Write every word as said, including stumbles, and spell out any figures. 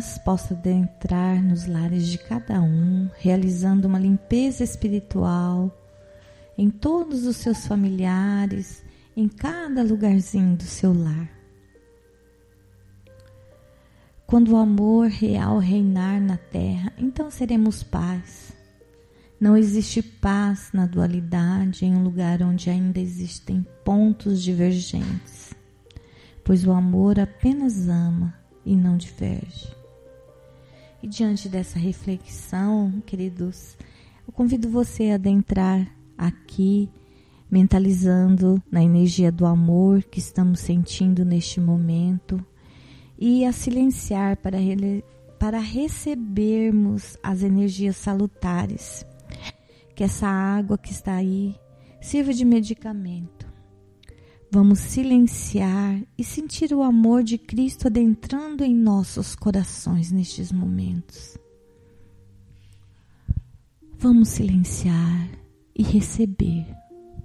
possa adentrar nos lares de cada um, realizando uma limpeza espiritual em todos os seus familiares, em cada lugarzinho do seu lar. Quando o amor real reinar na terra, então seremos paz. Não existe paz na dualidade em um lugar onde ainda existem pontos divergentes, pois o amor apenas ama e não diverge. E diante dessa reflexão, queridos, eu convido você a adentrar aqui, mentalizando na energia do amor que estamos sentindo neste momento e a silenciar para, para recebermos as energias salutares. Que essa água que está aí sirva de medicamento. Vamos silenciar e sentir o amor de Cristo adentrando em nossos corações nestes momentos. Vamos silenciar e receber.